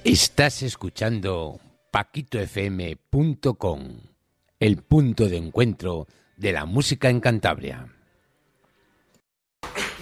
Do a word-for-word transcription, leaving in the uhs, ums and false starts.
Estás escuchando paquito f m punto com, el punto de encuentro de la música en Cantabria.